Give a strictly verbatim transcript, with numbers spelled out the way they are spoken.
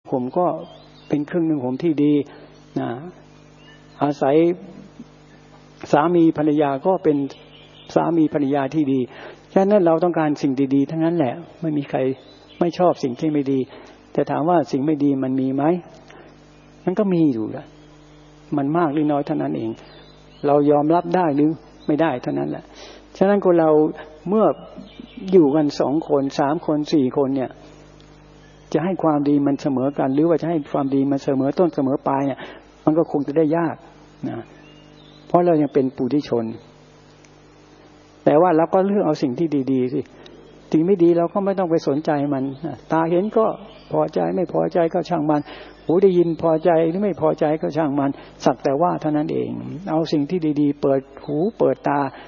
ผมก็เป็นครึ่งหนึ่งผมที่ดีนะอาศัยสามีภรรยาก็เป็นสามีภรรยาที่ดีฉะนั้นเราต้องการสิ่งดีๆทั้งนั้นแหละไม่มีใครไม่ชอบสิ่งที่ไม่ดีแต่ถามว่าสิ่งไม่ดีมันมีไหมมันก็มีอยู่ละมันมากหรือน้อยเท่านั้นเองเรายอมรับได้หรือไม่ได้เท่านั้นแหละฉะนั้นคนเราเมื่ออยู่กันสองคนสามคนสี่คนเนี่ยจะให้ความดีมันเสมอกันหรือว่าจะให้ความดีมันเสมอต้นเสมอปลายเนี่ยมันก็คงจะได้ยากนะเพราะเรายังเป็นปุถุชนแต่ว่าเราก็เลือกเอาสิ่งที่ดีๆสิสิ่งไม่ดีเราก็ไม่ต้องไปสนใจมันตาเห็นก็พอใจไม่พอใจก็ช่างมันหูได้ยินพอใจหรือไม่พอใจก็ช่างมันสักแต่ว่าเท่านั้นเองเอาสิ่งที่ดีๆเปิดหูเปิดตา